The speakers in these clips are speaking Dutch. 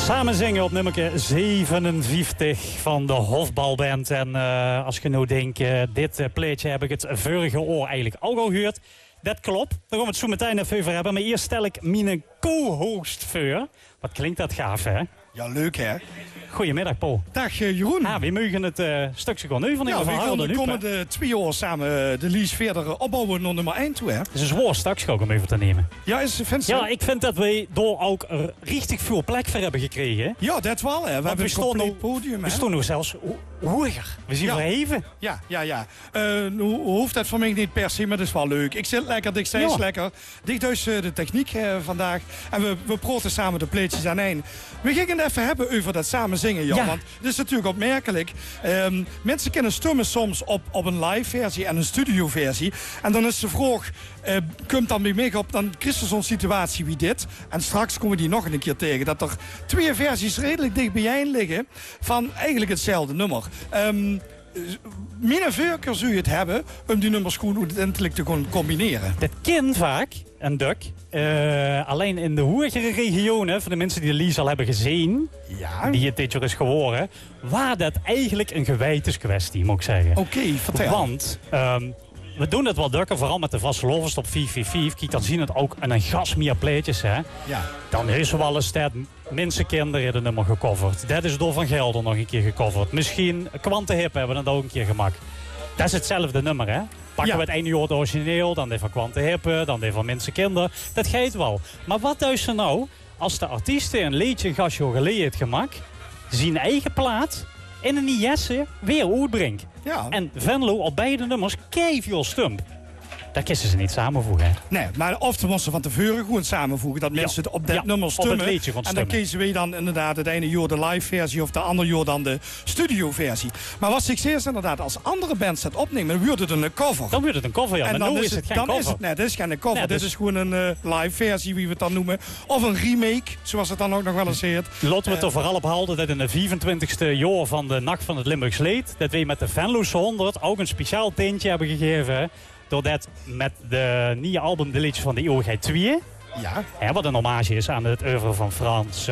Samen zingen op nummer 57 van de Hofbalband. En als je nou denkt, dit plaatje heb ik het vorige oor eigenlijk ook al gehoord. Dat klopt, daar gaan we het zo meteen even over hebben. Maar eerst stel ik mijn co-host voor. Wat klinkt dat gaaf, hè? Ja, leuk hè? Goedemiddag, Paul. Dag Jeroen. We mogen het stukje gewoon nu van we gaan de komende 2 jaar samen de lease verder opbouwen naar nummer 1 toe, hè? Het is een zwaar stukje ook om even te nemen. Ja, ik vind dat we door ook er richtig veel plek voor hebben gekregen. Ja, dat wel, hè? We hebben een compleet podium, hè? We stonden zelfs hoger. We zien verheven. Ja. Nu hoeft dat voor mij niet per se, maar dat is wel leuk. Ik zit lekker, dik steeds lekker. Dicht thuis de techniek vandaag. En we proten samen de plaatjes aan één. We gingen het even hebben over dat samen zingen, Jan. Want het is natuurlijk opmerkelijk. Mensen kennen stemmen soms op een live versie en een studio versie. En dan is de vraag, komt dan bij mij op, dan krijg je zo'n situatie wie dit. En straks komen we die nog een keer tegen. Dat er 2 versies redelijk dicht bijeen liggen van eigenlijk hetzelfde nummer. Min voorkeur zou je het hebben om die nummers gewoon uiteindelijk te kunnen combineren. Dat kan vaak, een duk. Alleen in de hogere regionen, voor de mensen die de lease al hebben gezien, die het dit jaar is geworden, waar dat eigenlijk een gewetenskwestie, moet ik zeggen. Oké, vertel. Want we doen het wel drukker, vooral met de vastelovers op 445. Kijk, dan zien het ook in een gas meer plaatjes, hè. Ja. Dan is er wel eens dat mensenkinderen het nummer gecoverd. Dat is door Van Gelder nog een keer gecoverd. Misschien Quante Hip hebben we dat ook een keer gemaakt. Dat is hetzelfde nummer, hè. Pakken we het ene jaar het origineel, dan die van Quante Hip, dan die van mensenkinder. Dat gaat wel. Maar wat is er nou als de artiesten een liedje een gastje geleden heeft gemaakt, zijn eigen plaat in een IS weer uitbrengt. Ja. En Venlo op beide nummers keiveel stump. Dat kisten ze niet samenvoegen. Hè? Nee, maar of ze moesten van tevoren gewoon samenvoegen. Dat mensen het op dat nummer stummen. En dan kiezen we dan inderdaad het ene jaar de live versie of de andere jaar dan de studio versie. Maar wat ik zeer inderdaad, als andere bands het opnemen, dan wordt het een cover. Dan wordt het een cover, ja. En maar dan nu is het geen cover. Dit is geen cover. Nee, dit is gewoon een live versie, wie we het dan noemen. Of een remake, zoals het dan ook nog wel eens heet. Laten we het er vooral op houden dat in de 24e jaar van de Nacht van het Limburgs Leed, dat we met de Venlo's 100 ook een speciaal tintje hebben gegeven. Doordat met de nieuwe album De Liedjes van de Eeuwigheid 2... wat een hommage is aan het oeuvre van Frans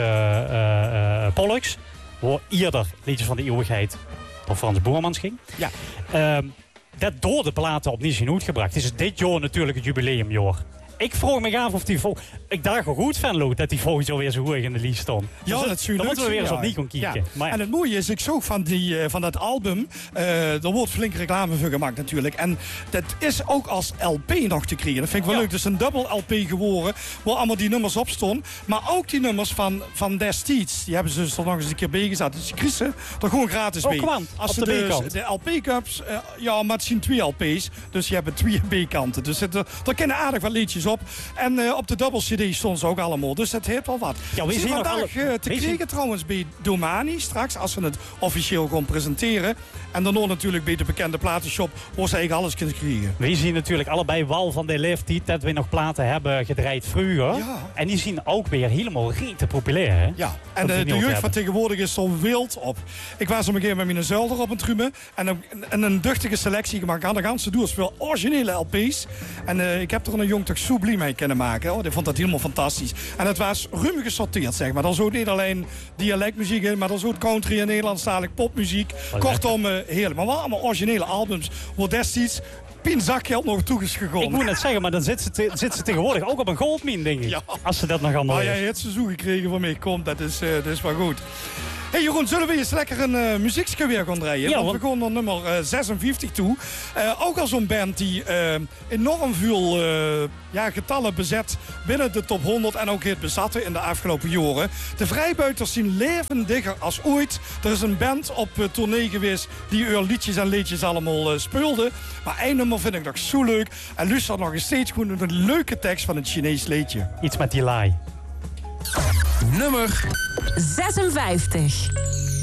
Pollux. Waar eerder Liedjes van de Eeuwigheid door Frans Boermans ging. Ja. Dat door de platen opnieuw zijn uitgebracht. Is dit jaar natuurlijk het jubileumjaar. Ik vroeg me af of ik dacht al goed Venlo dat die volgend jaar weer zo hoog in de lijst stond. Ja, dus dat is dan moeten we weer eens opnieuw gaan kijken. Ja. Maar en het mooie is, ik zag van dat album, er wordt flink reclame voor gemaakt natuurlijk. En dat is ook als LP nog te krijgen. Dat vind ik wel leuk. Het is een dubbel LP geworden, waar allemaal die nummers op stonden. Maar ook die nummers van destijds, die hebben ze dus er nog eens een keer bij gezet. Dus die krijgen er gewoon gratis bij. Als ze de LP-cups, maar het zijn 2 LP's. Dus je hebt 2 B-kanten. Dus er kennen aardig wat liedjes op. En op de double CD stond ze ook allemaal. Dus dat heeft wel wat. Ja, we zien vandaag te krijgen trouwens bij Domani. Straks als we het officieel gaan presenteren. En daarna natuurlijk bij de bekende platenshop. Waar ze eigenlijk alles kunnen krijgen. We zien natuurlijk allebei wel van de leeftijd dat we nog platen hebben gedraaid vroeger. Ja. En die zien ook weer helemaal rete populair. Hè? Ja, en de jeugd van tegenwoordig is zo wild op. Ik was een keer met mijn zolder op een trume. En een duchtige selectie gemaakt. Aan de ganse doel veel originele LP's. En ik heb er een jong toch Soublie mee kunnen maken. Hoor. Ik vond dat helemaal fantastisch. En het was ruim gesorteerd, zeg maar. Dan zo niet alleen dialectmuziek in, maar dan zo country en Nederlandstalig popmuziek. Kortom, heerlijk. Maar wel allemaal originele albums. Waar destijds Pien zakgeld nog toe is gegaan. Ik moet net zeggen, maar dan zit ze tegenwoordig ook op een goldmine, denk ik. Ja. Als ze dat nog allemaal jij het seizoen gekregen van mij komt, dat is wel goed. Hey Jeroen, zullen we eens lekker een muziekje weer gaan draaien? Ja, want we gaan naar nummer 56 toe. Ook al zo'n band die enorm veel getallen bezet binnen de top 100 en ook het bezatten in de afgelopen jaren. De Vrijbuiters zien levendiger als ooit. Er is een band op tournee geweest die uw liedjes en liedjes allemaal speelde. Maar één nummer vind ik nog zo leuk. En luister nog steeds gewoon een leuke tekst van het Chinees liedje. Iets met die laai. Nummer 56.